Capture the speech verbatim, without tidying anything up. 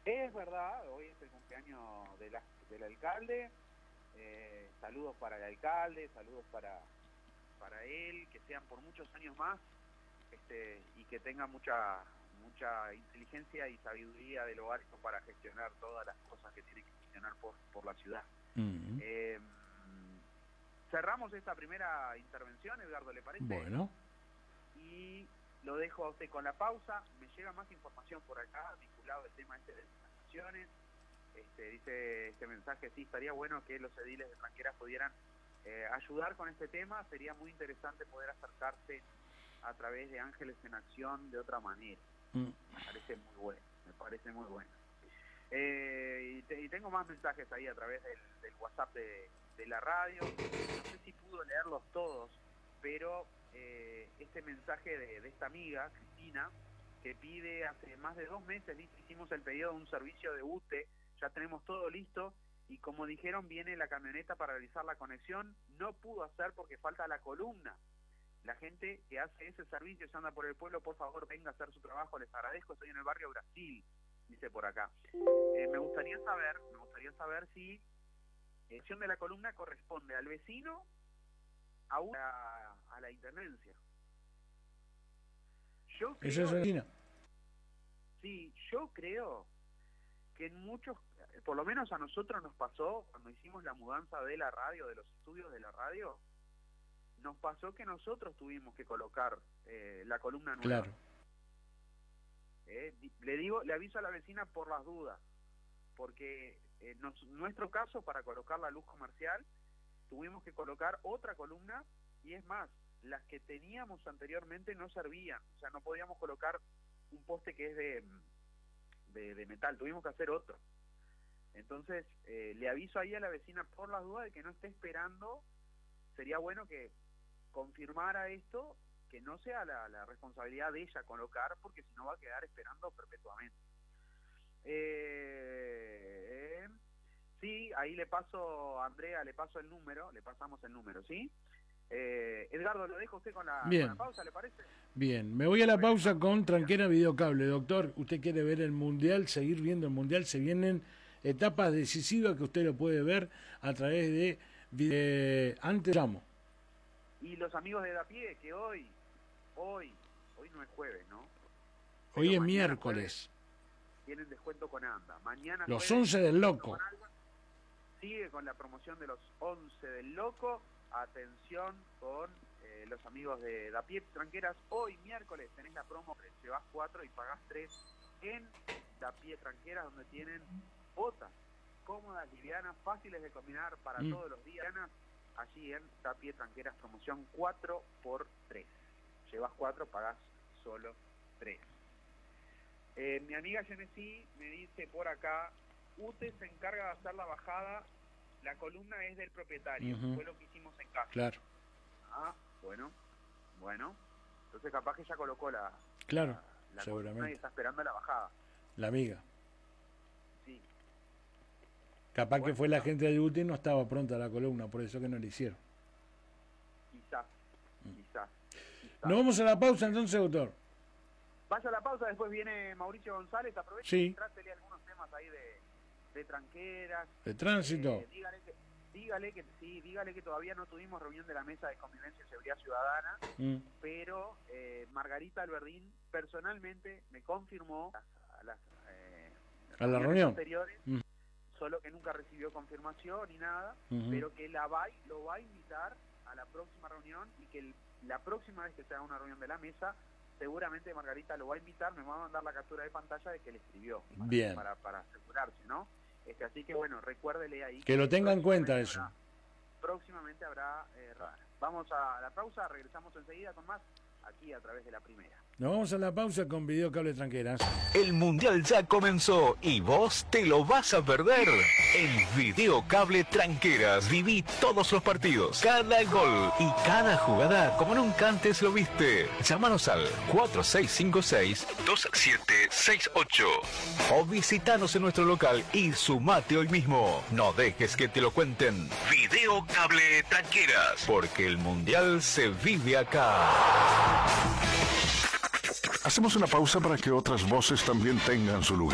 Es verdad, hoy es el cumpleaños de la, del alcalde, eh, saludos para el alcalde, saludos para, para él, que sean por muchos años más, este, y que tenga mucha mucha inteligencia y sabiduría del hogar para gestionar todas las cosas que tiene que gestionar por, por la ciudad. Uh-huh. eh, cerramos esta primera intervención, Edgardo, ¿le parece? Bueno. Y lo dejo a usted con la pausa. Me llega más información por acá vinculado al tema este de las naciones. Este, dice este mensaje, sí, estaría bueno que los ediles de Tranqueras pudieran eh, ayudar con este tema. Sería muy interesante poder acercarse a través de Ángeles en Acción de otra manera. Mm. Me parece muy bueno, me parece muy bueno. Eh, y, te, y tengo más mensajes ahí a través del, del WhatsApp de, de la radio. No sé si pudo leerlos todos, pero eh, este mensaje de, de esta amiga, Cristina, que pide hace más de dos meses, ¿viste? Hicimos el pedido de un servicio de U T E, ya tenemos todo listo, y como dijeron, viene la camioneta para realizar la conexión. No pudo hacer porque falta la columna. La gente que hace ese servicio, se anda por el pueblo, por favor venga a hacer su trabajo, les agradezco. Estoy en el barrio Brasil, dice por acá. Eh, me gustaría saber, me gustaría saber si la acción de la columna corresponde al vecino a, una, a la intendencia. Yo creo, ¿Eso es vecina? Sí, yo creo que en muchos, por lo menos a nosotros nos pasó cuando hicimos la mudanza de la radio, de los estudios de la radio, nos pasó que nosotros tuvimos que colocar eh, la columna nueva. Claro. Eh, le digo, le aviso a la vecina por las dudas, porque en nos, nuestro caso, para colocar la luz comercial, tuvimos que colocar otra columna, y es más, las que teníamos anteriormente no servían, o sea, no podíamos colocar un poste que es de, de, de metal, tuvimos que hacer otro. Entonces, eh, le aviso ahí a la vecina por las dudas de que no esté esperando. Sería bueno que confirmara esto, que no sea la, la responsabilidad de ella colocar, porque si no va a quedar esperando perpetuamente. Eh, eh, sí, ahí le paso, a Andrea, le paso el número, le pasamos el número, ¿sí? Eh, Edgardo, lo dejo usted con la, con la pausa, ¿le parece? Bien, me voy a la pausa con Tranquera Videocable. Doctor, usted quiere ver el Mundial, seguir viendo el Mundial, se vienen etapas decisivas que usted lo puede ver a través de... Eh, antes llamo. Y los amigos de Dapié, que hoy, hoy, hoy no es jueves, ¿no? Pero hoy es miércoles. Jueves, tienen descuento con ANDA. Mañana los once del Loco. Sigue con la promoción de los once del Loco. Atención con eh, los amigos de Dapié Tranqueras. Hoy, miércoles, tenés la promo que llevas cuatro y pagás tres en Dapié Tranqueras, donde tienen botas cómodas, livianas, fáciles de combinar para mm. todos los días. Allí en Dapié Tranqueras, promoción cuatro por tres. Llevas cuatro, pagás solo tres. Eh, mi amiga Genesí me dice por acá, U T E se encarga de hacer la bajada, la columna es del propietario, uh-huh. Fue lo que hicimos en casa. Claro. Ah, bueno, bueno. Entonces capaz que ya colocó la, claro, la, la seguramente. Columna y está esperando la bajada. La amiga. Sí. Capaz bueno, que fue la gente de U T E y no estaba pronta la columna, por eso que no la hicieron. Quizás, mm. quizás, quizás. Nos vamos a la pausa entonces, doctor. Vaya a la pausa, después viene Mauricio González, aproveche sí. y trátele algunos temas ahí de, de tranqueras. De tránsito. Eh, dígale, que, dígale que sí, dígale que todavía no tuvimos reunión de la Mesa de Convivencia y Seguridad Ciudadana, mm. pero eh, Margarita Alberdín personalmente me confirmó a las, eh, a la reunión anteriores, mm. solo que nunca recibió confirmación ni nada, uh-huh. pero que la va, lo va a invitar a la próxima reunión y que el, la próxima vez que se haga una reunión de la mesa, seguramente Margarita lo va a invitar, me va a mandar la captura de pantalla de que le escribió. Para, Bien. Para, para asegurarse, ¿no? Este, así que bueno, recuérdele ahí. Que, que lo tenga en cuenta eso. Habrá, próximamente habrá eh, radar. Vamos a la pausa, regresamos enseguida con más, aquí a través de la primera. Nos vamos a la pausa con Videocable Tranqueras. El Mundial ya comenzó y vos te lo vas a perder. En Videocable Tranqueras viví todos los partidos, cada gol y cada jugada como nunca antes lo viste. Llámanos al cuatro seis cinco seis, dos siete seis ocho o visitanos en nuestro local y sumate hoy mismo. No dejes que te lo cuenten. Videocable Tranqueras, porque el Mundial se vive acá. Hacemos una pausa para que otras voces también tengan su lugar.